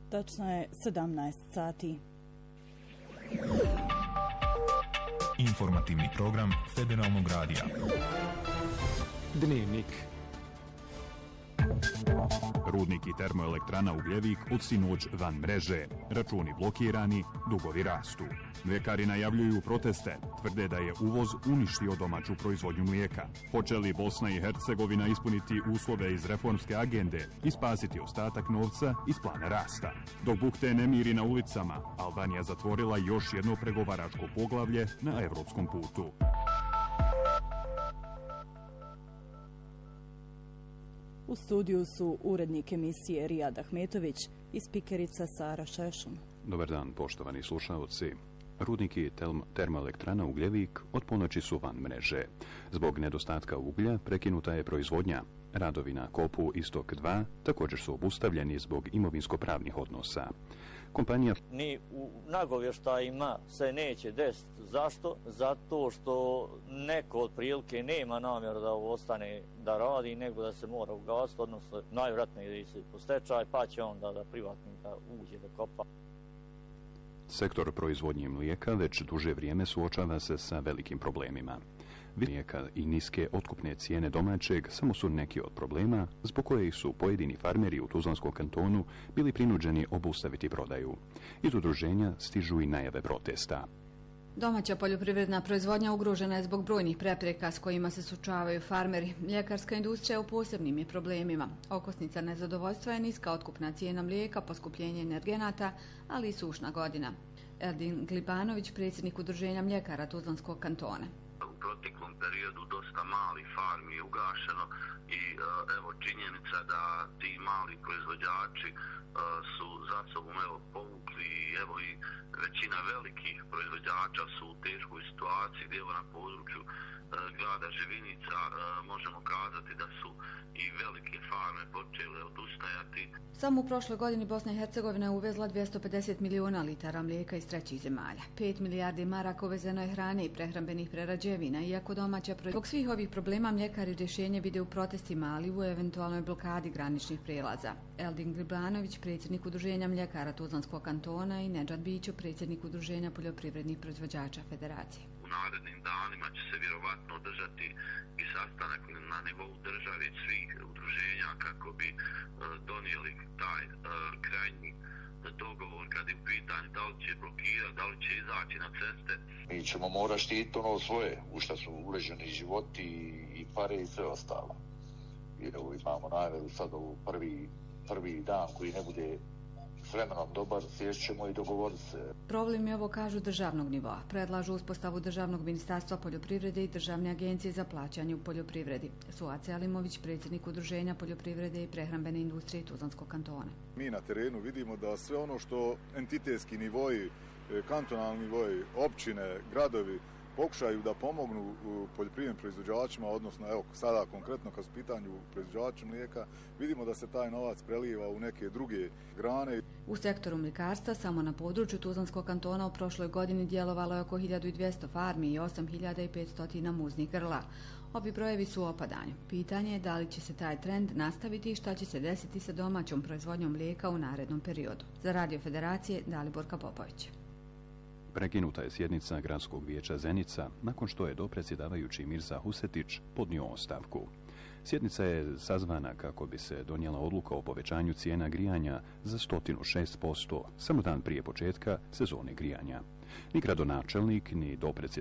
Tačno je 17 sati. Informativni program Federalnog radija. Dnevnik. Rudnik i termoelektrana Ugljevik od sinoć van mreže. Računi blokirani, dugovi rastu. Mljekari najavljuju proteste, tvrde da je uvoz uništio domaću proizvodnju mlijeka. Hoće li Bosna i Hercegovina ispuniti uslove iz reformske agende i spasiti ostatak novca iz plana rasta? Dok bukte nemiri na ulicama, Albanija zatvorila još jedno pregovaračko poglavlje na evropskom putu. U studiju su urednik emisije Rijad Ahmetović i spikerica Sara Šešum. Dobar dan, poštovani slušalci. Rudnik i termoelektrana Ugljevik od ponoći su van mreže. Zbog nedostatka uglja prekinuta je proizvodnja. Radovi na kopu Istok 2 također su obustavljeni zbog imovinsko-pravnih odnosa. Kompanija ni u nagovještajima se neće desiti. Zašto? Zato što neko od prilike nema namjeru da ostane da radi, nego da se mora ugasiti, odnosno najvjerojatnije ide se po stečaj, pa će onda da privatnika uđe da kopa. Sektor proizvodnje mlijeka već duže vrijeme suočava se sa velikim problemima. Mlijeka i niske otkupne cijene domaćeg samo su neki od problema zbog kojih su pojedini farmeri u Tuzlanskom kantonu bili prinuđeni obustaviti prodaju. Iz udruženja stižu i najave protesta. Domaća poljoprivredna proizvodnja ugrožena je zbog brojnih prepreka s kojima se suočavaju farmeri. Mljekarska industrija u posebnim je problemima. Okosnica nezadovoljstva je niska otkupna cijena mlijeka, poskupljenje energenata, ali i sušna godina. Eldin Glibanović, predsjednik udruženja mljekara Tuzlanskog kantona. U proteklom periodu dosta malih farmi je ugašeno i evo činjenica da ti mali proizvođači su za sobom povukli i evo i većina velikih proizvođača su u teškoj situaciji gdje na području grada Živinica možemo kazati da su i velike farme počele odustajati. Samo u prošloj godini Bosna i Hercegovina je uvezla 250 miliona litara mlijeka iz trećih zemalja. 5 milijardi maraka uvezeno je hrane i prehrambenih prerađevina, iako domaća proizvodnja. Zbog svih ovih problema mljekari rješenje vide u protestima, ali u eventualnoj blokadi graničnih prijelaza. Eldin Glibanović, predsjednik udruženja mljekara Tuzlanskog kantona, i Nedžad Bićo, predsjednik udruženja poljoprivrednih proizvođača Federacije. U narednim danima će se vjerovatno održati i sastanak na nivou države svih udruženja kako bi donijeli taj krajnji dogovor kad je u pitanju da li će blokirati, da li će izaći na ceste. Mi ćemo morati štiti ono svoje, u što su uleženi životi i pare i sve ostalo. Jer evo imamo najavu sad u prvi dan koji ne bude s vremenom dobar, sješćemo i dogovoriti se. Problem je ovo, kažu, državnog nivoa. Predlažu uspostavu Državnog ministarstva poljoprivrede i Državne agencije za plaćanje u poljoprivredi. Suace Alimović, predsjednik udruženja poljoprivrede i prehrambene industrije Tuzlanskog kantona. Mi na terenu vidimo da sve ono što entitetski nivoji, kantonalni nivoji, općine, gradovi pokušaju da pomognu poljoprivrednim proizvođačima, odnosno evo sada konkretno kad su pitanju proizvođača mlijeka, vidimo da se taj novac preliva u neke druge grane. U sektoru mljekarstva samo na području Tuzlanskog kantona u prošloj godini djelovalo je oko 1200 farmi i 8500 muznih grla. Ovi brojevi su u opadanju. Pitanje je da li će se taj trend nastaviti i šta će se desiti sa domaćom proizvodnjom mlijeka u narednom periodu. Za Radio Federacije, Daliborka Popović. Prekinuta je sjednica Gradskog vijeća Zenica nakon što je dopredsjedavajući Mirza Husetić podnio ostavku. Sjednica je sazvana kako bi se donijela odluka o povećanju cijena grijanja za 106%, samo dan prije početka sezone grijanja. Ni gradonačelnik, ni dopredsjedavajući